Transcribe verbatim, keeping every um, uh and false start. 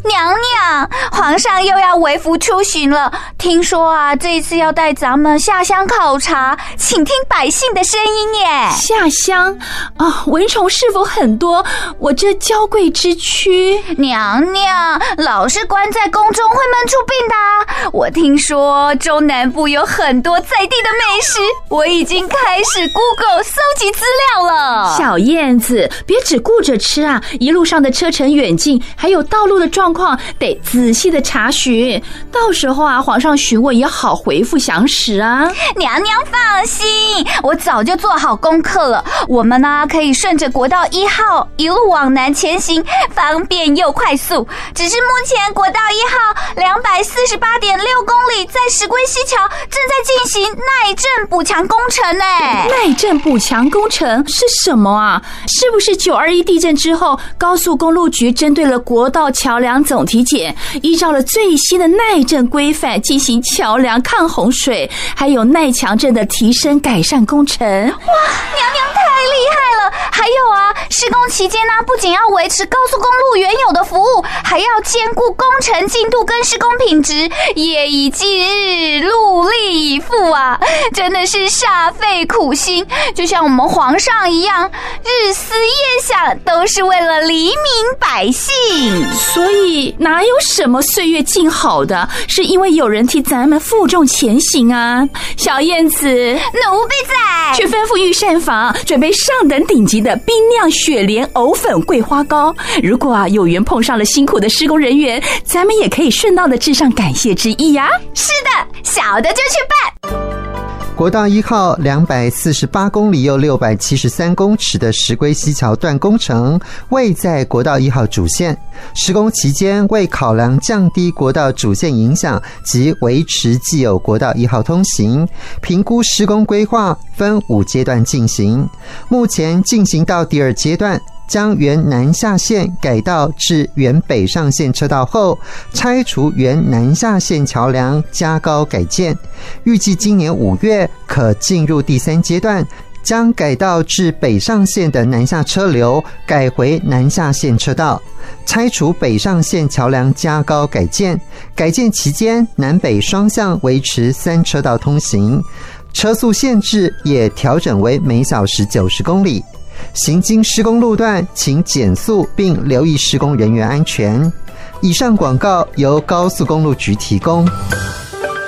娘娘，皇上又要微服出巡了。听说啊，这一次要带咱们下乡考察，请听百姓的声音耶。 下乡啊，蚊虫是否很多？我这娇贵之躯。 娘娘，老是关在宫中会闷出病的啊。我听说中南部有很多在地的美食，我已经开始 Google 搜集资料了。 小燕子，别只顾着吃啊，一路上的车程远近，还有道路的状况，得仔细的查询。到时候啊，皇上询问也好回复详实啊。 娘娘放心，我早就做好功课了。我们呢，可以顺着国道一号一路往南前行，方便又快速。只是目前国道一号两百四十八点六公里，在石龟溪桥正在进行耐震补强工程呢。 耐震补强工程是什么啊？是不是九二一地震之后，高速公路局针对了国道桥梁总体检，依照了最新的耐震规范进行桥梁抗洪水，还有耐强震的提升改善工程？哇，娘娘太厉害了！还有啊，施工期间呢，不仅要维持高速公路原有的服务，还要兼顾工程进度跟施工品质，夜以继日，努力以赴啊，真的是煞费苦心。就像我们皇上一样，日思夜想，都是为了黎民百姓。 所以哪有什么岁月静好的，是因为有人替咱们负重前行啊。小燕子， 奴婢在， 去吩咐御膳房准备上等顶级的冰酿雪莲藕粉桂花糕。如果啊有缘碰上了辛苦的施工人员，咱们也可以顺道的致上感谢之意呀、啊。 是的，小的就去办。 国道一号两百四十八公里又六百七十三公尺的石龟溪桥段工程位在国道一号主线，施工期间为考量降低国道主线影响及维持既有国道一号通行，评估施工规划分五阶段进行，目前进行到第二阶段，将原南下线改道至原北上线车道后，拆除原南下线桥梁加高改建，预计今年五月可进入第三阶段，将改道至北上线的南下车流改回南下线车道，拆除北上线桥梁加高改建，改建期间南北双向维持三车道通行，车速限制也调整为每小时九十公里。行经施工路段请减速并留意施工人员安全。以上广告由高速公路局提供。